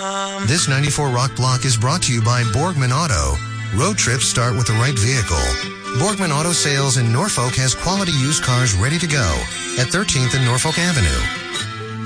This 94 Rock Block is brought to you by Borgman Auto. Road trips start with the right vehicle. Borgman Auto Sales in Norfolk has quality used cars ready to go at 13th and Norfolk Avenue.